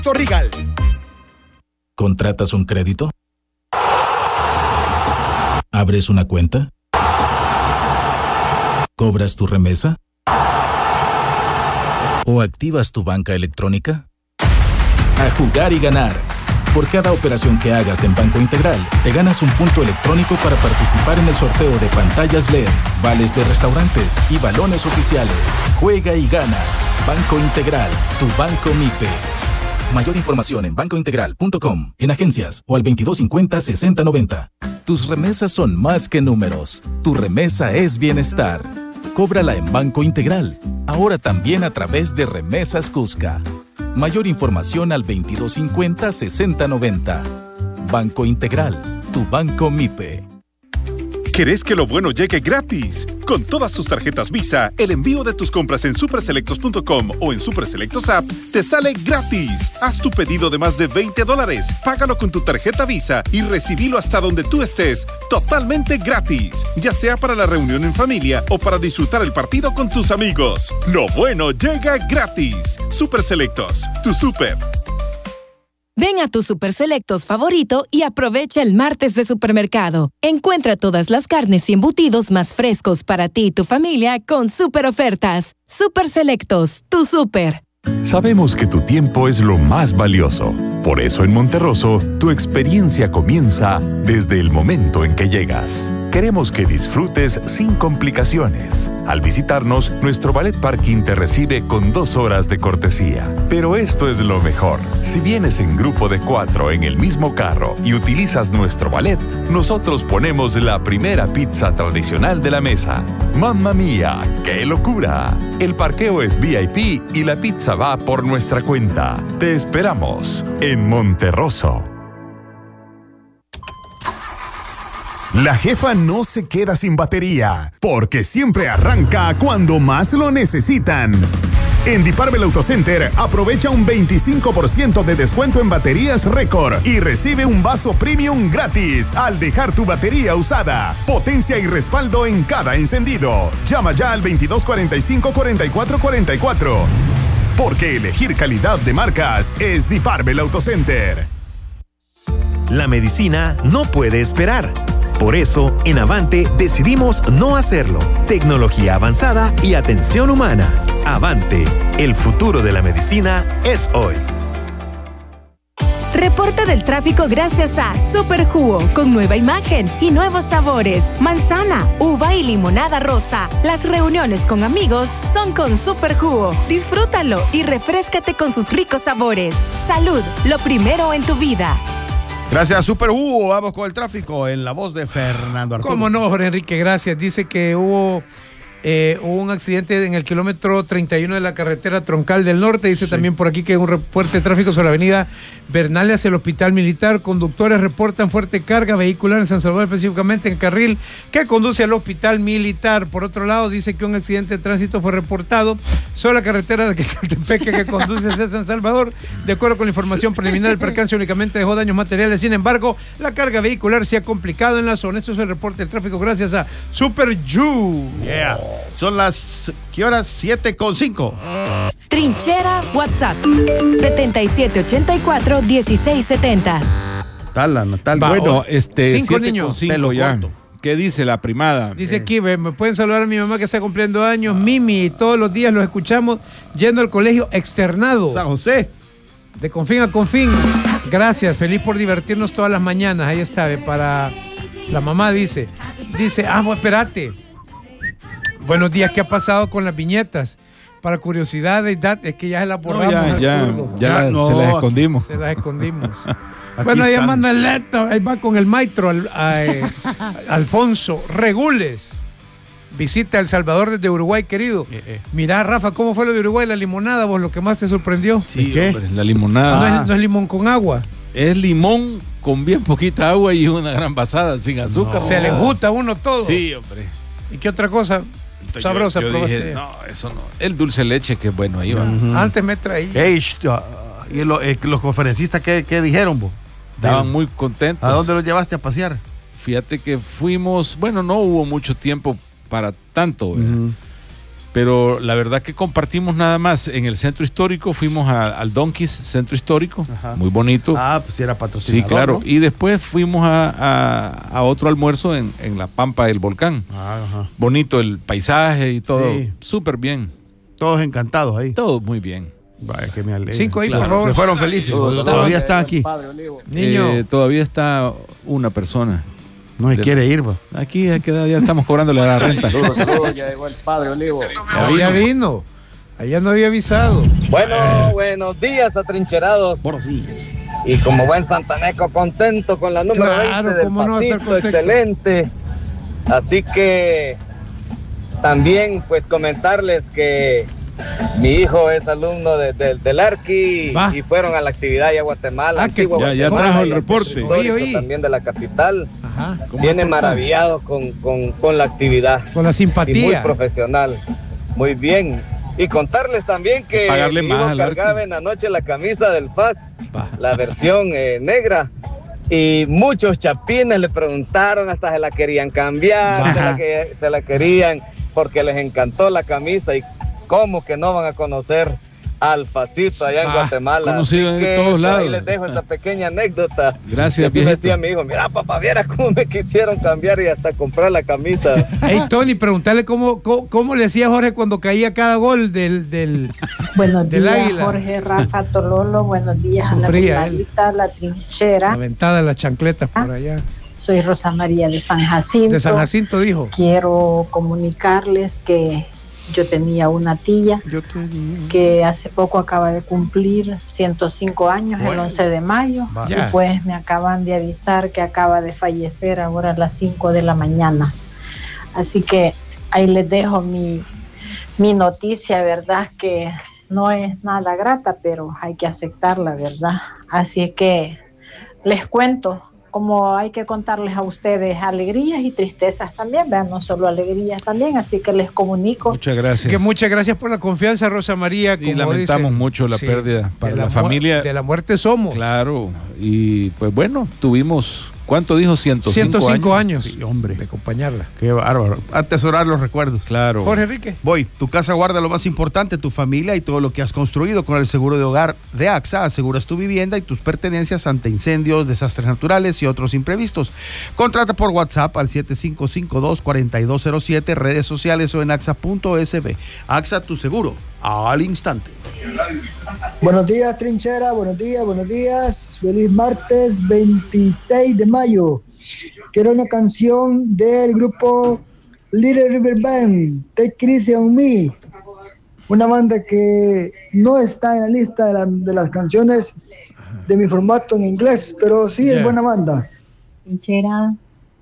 Torrigal. ¿Contratas un crédito? ¿Abres una cuenta? ¿Cobras tu remesa? ¿O activas tu banca electrónica? A jugar y ganar. Por cada operación que hagas en Banco Integral, te ganas un punto electrónico para participar en el sorteo de pantallas LED, vales de restaurantes y balones oficiales. Juega y gana. Banco Integral, tu banco MIPE. Mayor información en bancointegral.com, en agencias o al 2250-6090. Tus remesas son más que números. Tu remesa es bienestar. Cóbrala en Banco Integral, ahora también a través de Remesas Cusca. Mayor información al 2250-6090. Banco Integral, tu banco MIPE. ¿Querés que lo bueno llegue gratis? Con todas tus tarjetas Visa, el envío de tus compras en superselectos.com o en Superselectos App te sale gratis. Haz tu pedido de más de $20, págalo con tu tarjeta Visa y recibilo hasta donde tú estés, totalmente gratis. Ya sea para la reunión en familia o para disfrutar el partido con tus amigos. Lo bueno llega gratis. Superselectos, tu super. Ven a tu Super Selectos favorito y aprovecha el martes de supermercado. Encuentra todas las carnes y embutidos más frescos para ti y tu familia con super ofertas. Super Selectos, tu super. Sabemos que tu tiempo es lo más valioso. Por eso en Monterroso, tu experiencia comienza desde el momento en que llegas. Queremos que disfrutes sin complicaciones. Al visitarnos, nuestro Ballet Parking te recibe con 2 horas de cortesía. Pero esto es lo mejor. Si vienes en grupo de 4 en el mismo carro y utilizas nuestro ballet, nosotros ponemos la primera pizza tradicional de la mesa. ¡Mamma mía! ¡Qué locura! El parqueo es VIP y la pizza va por nuestra cuenta. Te esperamos en Monterroso. La jefa no se queda sin batería, porque siempre arranca cuando más lo necesitan. En Diparvel Auto Center, aprovecha un 25% de descuento en baterías récord y recibe un vaso premium gratis al dejar tu batería usada. Potencia y respaldo en cada encendido. Llama ya al 2245-4444. Porque elegir calidad de marcas es Diparvel Auto Center. La medicina no puede esperar. Por eso, en Avante decidimos no hacerlo. Tecnología avanzada y atención humana. Avante, el futuro de la medicina es hoy. Reporte del tráfico gracias a Super Jugo, con nueva imagen y nuevos sabores. Manzana, uva y limonada rosa. Las reuniones con amigos son con Super Jugo. Disfrútalo y refréscate con sus ricos sabores. Salud, lo primero en tu vida. Gracias, Super Hugo. Vamos con el tráfico en la voz de Fernando Arturo. ¿Cómo no, Jorge Enrique? Gracias. Dice que hubo un accidente en el kilómetro 31 de la carretera Troncal del Norte. Dice también por aquí que hay un fuerte tráfico sobre la avenida Bernal hacia el Hospital Militar. Conductores reportan fuerte carga vehicular en San Salvador, específicamente en el carril que conduce al Hospital Militar. Por otro lado, dice que un accidente de tránsito fue reportado sobre la carretera de Quetzaltepeque que conduce hacia San Salvador. De acuerdo con la información preliminar, el percance únicamente dejó daños materiales. Sin embargo, la carga vehicular se ha complicado en la zona. Esto es el reporte del tráfico gracias a Super You. Yeah. Son las, ¿qué horas? 7:05. Trinchera WhatsApp 7784-1670. Natal. Bueno, 5 niños. Ya. ¿Qué dice la primada? Dice aquí, me pueden saludar a mi mamá que está cumpliendo años, Mimi, todos los días los escuchamos yendo al colegio externado. San José. De Confín a Confín. Gracias, feliz por divertirnos todas las mañanas. Ahí está, para la mamá dice, pues espérate. Buenos días, ¿qué ha pasado con las viñetas? Para curiosidad de edad, es que ya se las borramos. Ya se las escondimos. Se las escondimos. Bueno, ahí manda el leto, ahí va con el maestro Alfonso Regules. Visita El Salvador desde Uruguay, querido. Mirá, Rafa, ¿cómo fue lo de Uruguay? La limonada, vos, lo que más te sorprendió. Sí, hombre, la limonada. No es limón con agua. Es limón con bien poquita agua y una gran pasada, sin azúcar. Se le gusta a uno todo. Sí, hombre. ¿Y qué otra cosa? Entonces sabrosa yo dije, no, eso no. El dulce leche, que bueno, ahí va. Antes me traía. ¿Y los conferencistas qué dijeron, vos? Estaban muy contentos. ¿A dónde los llevaste a pasear? Fíjate que fuimos, no hubo mucho tiempo para tanto, Pero la verdad que compartimos nada más en el centro histórico, fuimos al Donkeys Centro Histórico, muy bonito. Pues era patrocinador. Sí, claro. ¿no? Y después fuimos a otro almuerzo en la Pampa del Volcán. Bonito el paisaje y todo, súper bien. Todos encantados ahí. Todos muy bien. Vaya, que me alegra. 5 ahí, Claro. por favor. Se fueron felices. Todavía están aquí. Niño. Todavía está una persona. No se quiere ir, va. Aquí ya estamos cobrándole la renta. Saludos, ya llegó el padre Olivo. Ya vino. Allá no había avisado. Bueno, buenos días, atrincherados. Y como buen santaneco, contento con la número 20 del pasito, excelente. Así que también pues comentarles que mi hijo es alumno del Arqui y fueron a la actividad allá a Guatemala. Ya trajo el reporte. También de la capital. Viene maravillado con la actividad. Con la simpatía. Y muy profesional. Muy bien. Y contarles también que mi hijo cargaba en la noche la camisa del FAS, la versión negra. Y muchos chapines le preguntaron, hasta se la querían cambiar, se la querían porque les encantó la camisa. Y cómo que no van a conocer al Facito allá en Guatemala. Conocido en todos lados. Ahí les dejo esa pequeña anécdota. Gracias, me decía mi hijo, mira papá, viera cómo me quisieron cambiar y hasta comprar la camisa. Hey Tony, preguntarle cómo le hacía Jorge cuando caía cada gol del Buenos del días, Águila. Jorge, Rafa, Tololo, buenos días. Sufría a la trinchera. La ventada de las chancletas por allá. Soy Rosa María de San Jacinto. De San Jacinto dijo. Quiero comunicarles que yo tenía una tía que hace poco acaba de cumplir 105 años, el 11 de mayo, y pues me acaban de avisar que acaba de fallecer ahora a las 5 de la mañana. Así que ahí les dejo mi noticia, verdad que no es nada grata, pero hay que aceptarla, verdad. Así es que les cuento. Como hay que contarles a ustedes alegrías y tristezas también, vean, no solo alegrías también, así que les comunico. Muchas gracias. Que muchas gracias por la confianza, Rosa María. Y lamentamos mucho la pérdida para la familia. De la muerte somos. Claro, y pues bueno, tuvimos, ¿cuánto dijo? 105 años. Sí, hombre. De acompañarla. Qué bárbaro. Atesorar los recuerdos. Claro. Jorge Enrique. Voy. Tu casa guarda lo más importante, tu familia y todo lo que has construido. Con el seguro de hogar de AXA aseguras tu vivienda y tus pertenencias ante incendios, desastres naturales y otros imprevistos. Contrata por WhatsApp al 7552-4207, redes sociales o en axa.sb. AXA, tu seguro al instante. Buenos días, trinchera, buenos días. Feliz martes 26 de mayo. Quiero una canción del grupo Little River Band, Take It Easy on Me. Una banda que no está en la lista de las canciones de mi formato en inglés, pero sí es buena banda. Trinchera,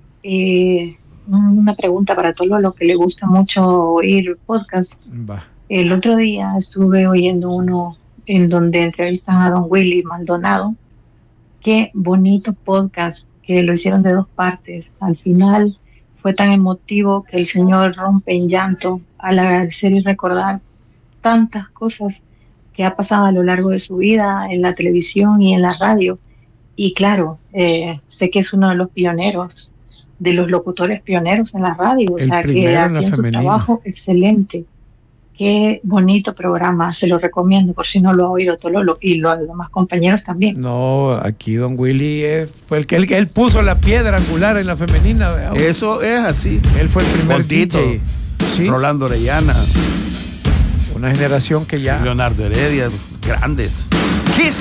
una pregunta para todos los que les gusta mucho oír podcast. El otro día estuve oyendo uno en donde entrevistan a don Willy Maldonado. Qué bonito podcast, que lo hicieron de 2 partes. Al final fue tan emotivo que el señor rompe en llanto al agradecer y recordar tantas cosas que ha pasado a lo largo de su vida en la televisión y en la radio. Y claro, sé que es uno de los pioneros, de los locutores pioneros en la radio, o sea, que hacían su trabajo excelente. Qué bonito programa, se lo recomiendo por si no lo ha oído Tololo y los demás compañeros también. No, aquí don Willy fue el que él puso la piedra angular en la femenina. ¿verdad? Eso es así. Él fue el primer Gordito, DJ. ¿Sí? Rolando Orellana. Una generación que ya... Leonardo Heredia, grandes.